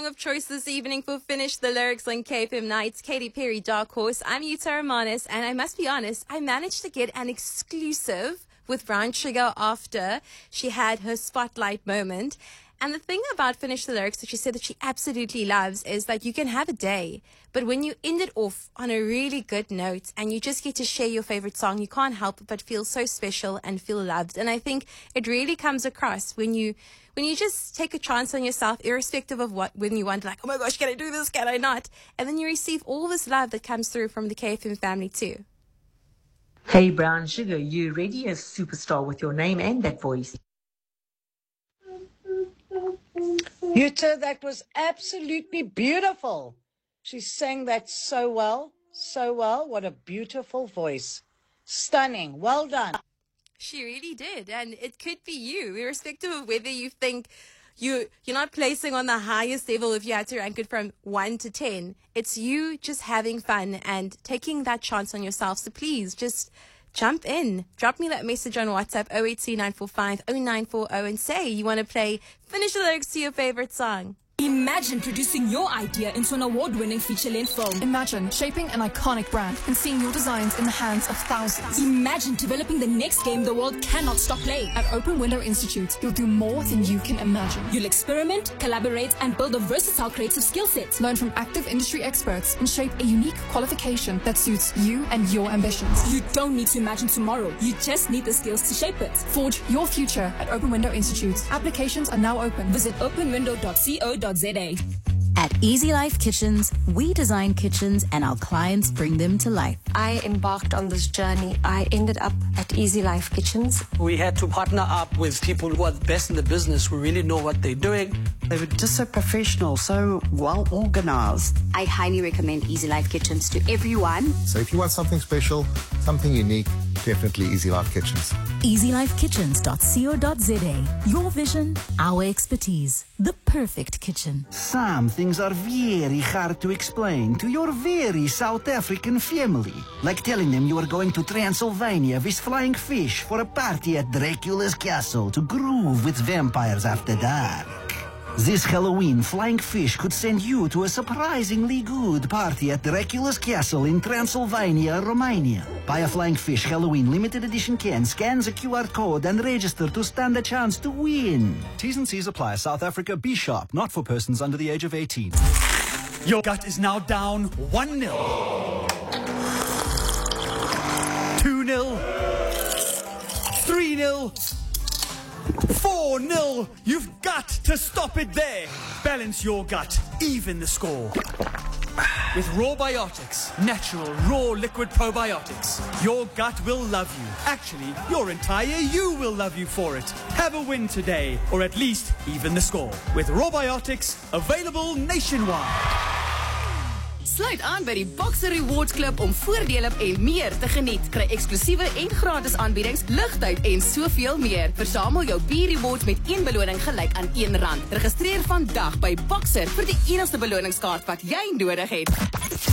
song of choice this evening for Finish the Lyrics on KFM Nights. Katy Perry, Dark Horse. I'm Yuta Romanis, and I must be honest, I managed to get an exclusive with Brown Sugar after she had her spotlight moment. And the thing about Finish the Lyrics that she said that she absolutely loves is that you can have a day, but when you end it off on a really good note and you just get to share your favorite song, you can't help but feel so special and feel loved. And I think it really comes across when you just take a chance on yourself, irrespective of when you want, like, oh my gosh, can I do this? Can I not? And then you receive all this love that comes through from the KFM family too. Hey, Brown Sugar, you ready as superstar with your name and that voice? Yuta, that was absolutely beautiful. She sang that so well, so well. What a beautiful voice. Stunning. Well done. She really did. And it could be you, irrespective of whether you think you're not placing on the highest level if you had to rank it from 1 to 10. It's you just having fun and taking that chance on yourself. So please just jump in. Drop me that message on WhatsApp 0829450940 and say you want to play Finish the Lyrics to your favorite song. Imagine producing your idea into an award-winning feature-length film. Imagine shaping an iconic brand and seeing your designs in the hands of thousands. Imagine developing the next game the world cannot stop playing. At Open Window Institute, you'll do more than you can imagine. You'll experiment, collaborate, and build a versatile creative skill set. Learn from active industry experts and shape a unique qualification that suits you and your ambitions. You don't need to imagine tomorrow. You just need the skills to shape it. Forge your future at Open Window Institute. Applications are now open. Visit openwindow.co.za. At Easy Life Kitchens, we design kitchens and our clients bring them to life. I embarked on this journey. I ended up at Easy Life Kitchens. We had to partner up with people who are the best in the business, who really know what they're doing. They were just so professional, so well organized. I highly recommend Easy Life Kitchens to everyone. So if you want something special, something unique, definitely Easy Life Kitchens. EasyLifeKitchens.co.za. Your vision, our expertise. The perfect kitchen. Some things are very hard to explain to your very South African family. Like telling them you are going to Transylvania with flying fish for a party at Dracula's castle to groove with vampires after dark. This Halloween, Flying Fish could send you to a surprisingly good party at Dracula's Castle in Transylvania, Romania. Buy a Flying Fish Halloween limited edition can, scan the QR code and register to stand a chance to win. T's and C's apply. South Africa, be sharp, not for persons under the age of 18. Your gut is now down 1-0. 2-0. 3-0. 4-0. You've got to stop it there. Balance your gut. Even the score. With Rawbiotics, natural, raw liquid probiotics, your gut will love you. Actually, your entire you will love you for it. Have a win today, or at least even the score. With Rawbiotics, available nationwide. Sluit aan by die Boxer Rewards Club om voordele en meer te geniet. Kry eksklusiewe en gratis aanbiedings, ligtyd en soveel meer. Versamel jou B-Rewards met 1 beloning gelyk aan R1. Registreer vandag by Boxer vir die enigste beloningskaart wat jy nodig het.